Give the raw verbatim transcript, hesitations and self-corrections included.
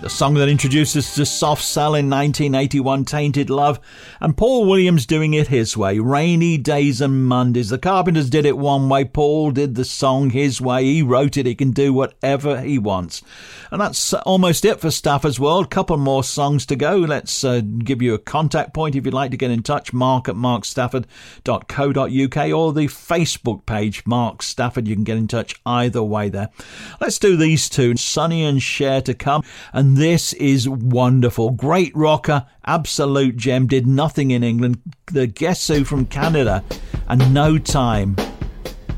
The song that introduced us to Soft Cell in nineteen eighty-one, Tainted Love, and Paul Williams doing it his way, Rainy Days and Mondays. The Carpenters did it one way, Paul did the song his way. He wrote it, he can do whatever he wants. And that's almost it for Stafford's World. Couple more songs to go. Let's uh, give you a contact point if you'd like to get in touch, mark at mark stafford dot co dot uk, or the Facebook page, Mark Stafford. You can get in touch either way there. Let's do these two, Sonny and Cher, to come. And this is wonderful. Great rocker, absolute gem, did nothing in England. The Guess Who from Canada, and No Time